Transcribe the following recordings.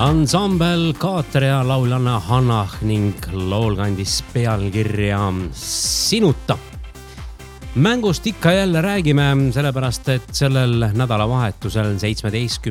Ansambel Kaater ja lauljanna Hannah ning lool kandis pealkirja Sinuta. Mängust ikka jälle räägime, sellepärast, et sellel nädalavahetusel 17.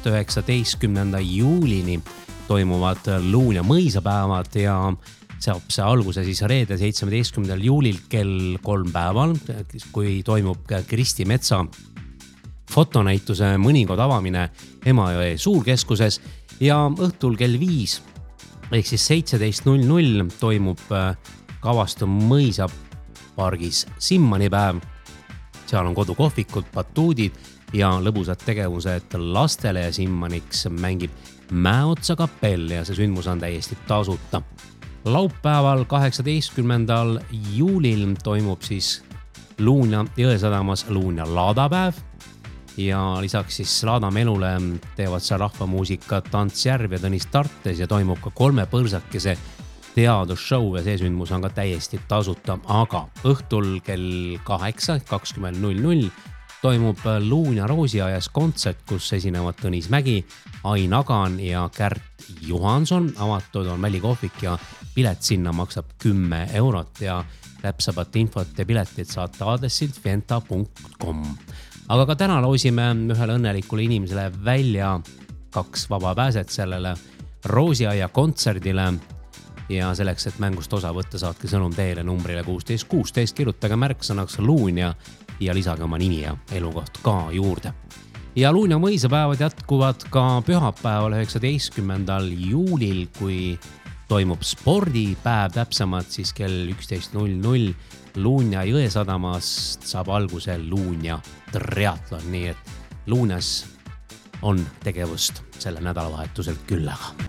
19. juulini toimuvad Luunja mõisapäevad ja saab see alguse siis reede 17. juulil kell 3 päeval, kui toimub Kristi Metsa fotonäituse mõnikord avamine Emajõe suurkeskuses ja õhtul kell 5 ehk siis 17.00 toimub Kavastu mõisapargis Simmanipäev. Seal on kodukohvikud, batuudid ja lõbusad tegevused lastele ja Simmaniks mängib Mäeotsa kapell ja see sündmus on täiesti tasuta. Laupäeval 18. juulil toimub siis Luunja Jõesadamas Luunja laadapäev ja lisaks siis Laada melule teevad seal rahvamuusika Tants Järv ja Tõnis Tartes ja toimub ka 3 põrsakese teadusshow ja see sündmus on ka täiesti tasuta, aga õhtul kell 8:20 toimub Luunja Roosiaias kontsert, kus esinevad Tõnis Mägi, Ain Agan ja Kärt Johanson. Avatud on välikohvik ja pilet sinna maksab 10 eurot ja täpsemat infot ja piletid saate aadressilt fenta.com. Aga ka täna loosime ühele õnnelikule inimesele välja 2 vaba pääset sellele Roosiaia kontserdile ja selleks, et mängust osa võtta, saatke sõnum teele numbrile 1616, kirjutage märksõnaks Luunja ja lisage oma nimi ja elukoht ka juurde. Ja Luunja mõisapäevad jätkuvad ka pühapäeval 19. juulil, kui toimub spordipäev, täpsemalt siis kell 11.00 Luunja Jõesadamast saab alguse Luunja triatlon, nii et Luunjas on tegevust selle nädalavahetusel küll aga.